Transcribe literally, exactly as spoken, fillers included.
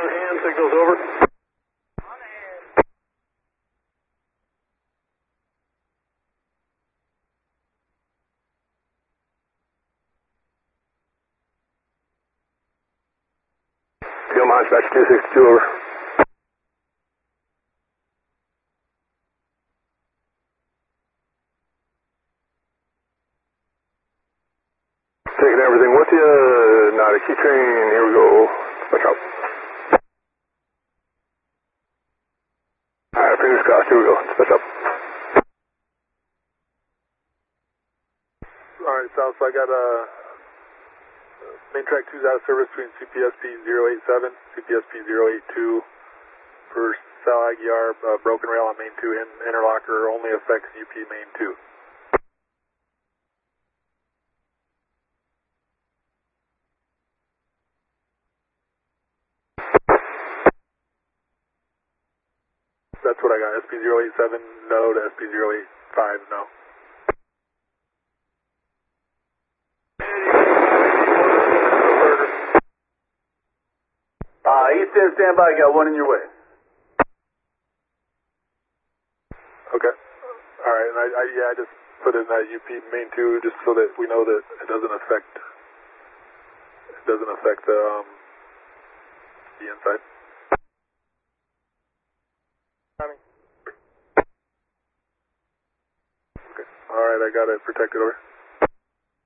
on hand, signals over. Fuel miles, batch two sixty-two, over. Taking everything with you, not a key train, here we go. Watch out. Alright, fingers crossed, here we go. Dispatch up. Alright, South, so I got a uh, main track two's out of service between C P S P zero eight seven, C P S P zero eight two for Sal Aguiar, uh, broken rail on main two, in, interlocker only affects U P main two. That's what I got. S P zero eight seven, no, to S P zero eight five, no. Uh, East End, stand by, got one in your way. Okay. Alright, and I, I, yeah, I just put in that U P main two just so that we know that it doesn't affect, it doesn't affect the, um, the inside. Okay. Alright, I got it protected over.